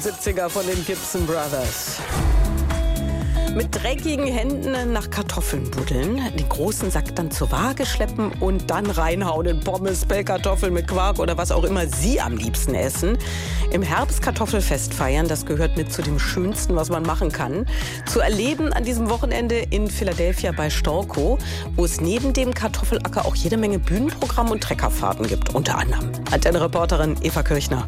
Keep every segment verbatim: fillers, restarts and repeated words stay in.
siebziger von den Gibson Brothers. Mit dreckigen Händen nach Kartoffeln buddeln, den großen Sack dann zur Waage schleppen und dann reinhauen in Pommes, Pellkartoffeln mit Quark oder was auch immer Sie am liebsten essen. Im Herbst Kartoffelfest feiern, das gehört mit zu dem Schönsten, was man machen kann. Zu erleben an diesem Wochenende in Philadelphia bei Storkow, wo es neben dem Kartoffelacker auch jede Menge Bühnenprogramm und Treckerfahrten gibt, unter anderem. Antenne-Reporterin Eva Kirchner.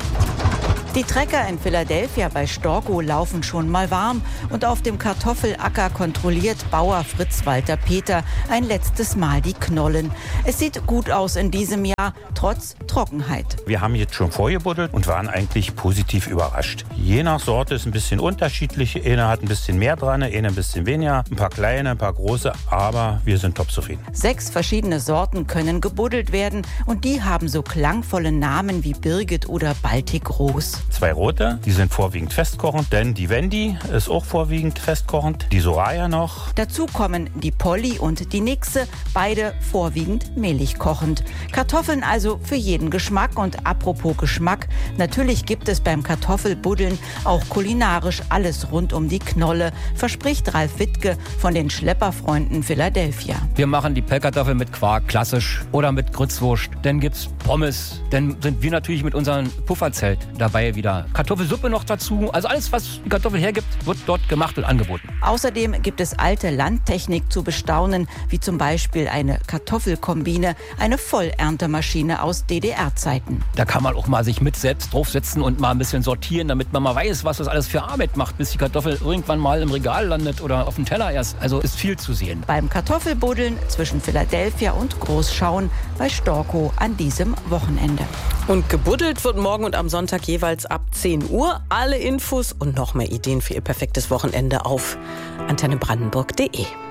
Die Trecker in Philadelphia bei Storkow laufen schon mal warm und auf dem Kartoffelacker kontrolliert Bauer Fritz Walter Peter ein letztes Mal die Knollen. Es sieht gut aus in diesem Jahr, trotz Trockenheit. Wir haben jetzt schon vorgebuddelt und waren eigentlich positiv überrascht. Je nach Sorte ist ein bisschen unterschiedlich. Eine hat ein bisschen mehr dran, eine ein bisschen weniger, ein paar kleine, ein paar große, aber wir sind top zufrieden. Sechs verschiedene Sorten können gebuddelt werden und die haben so klangvolle Namen wie Birgit oder Baltic Rose. Zwei rote, die sind vorwiegend festkochend, denn die Wendy ist auch vorwiegend festkochend, die Soraya noch. Dazu kommen die Polly und die Nixe, beide vorwiegend mehlig kochend. Kartoffeln also für jeden Geschmack und apropos Geschmack, natürlich gibt es beim Kartoffelbuddeln auch kulinarisch alles rund um die Knolle, verspricht Ralf Wittke von den Schlepperfreunden Philadelphia. Wir machen die Pellkartoffeln mit Quark, klassisch, oder mit Grützwurst, dann gibt's Pommes, dann sind wir natürlich mit unserem Pufferzelt dabei wieder. Kartoffelsuppe noch dazu. Also alles, was die Kartoffel hergibt, wird dort gemacht und angeboten. Außerdem gibt es alte Landtechnik zu bestaunen, wie zum Beispiel eine Kartoffelkombine, eine Vollerntemaschine aus D D R-Zeiten. Da kann man auch mal sich mit selbst draufsetzen und mal ein bisschen sortieren, damit man mal weiß, was das alles für Arbeit macht, bis die Kartoffel irgendwann mal im Regal landet oder auf dem Teller erst. Also ist viel zu sehen. Beim Kartoffelbuddeln zwischen Philadelphia und Großschauen bei Storkow an diesem Wochenende. Und gebuddelt wird morgen und am Sonntag jeweils ab zehn Uhr. Alle Infos und noch mehr Ideen für Ihr perfektes Wochenende auf antenne brandenburg punkt de.